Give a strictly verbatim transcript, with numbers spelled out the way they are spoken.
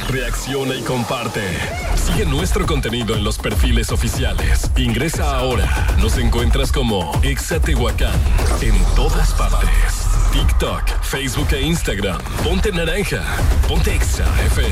reacciona y comparte. Sigue nuestro contenido en los perfiles oficiales. Ingresa ahora. Nos encuentras como Exa Tehuacán en todas partes. TikTok, Facebook e Instagram. Ponte naranja. Ponte Exa F M.